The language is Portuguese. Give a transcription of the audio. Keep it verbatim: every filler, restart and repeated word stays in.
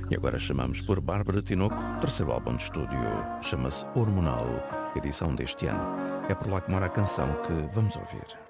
E agora chamamos por Bárbara Tinoco, terceiro álbum de estúdio, chama-se Hormonal, edição deste ano. É por lá que mora a canção que vamos ouvir.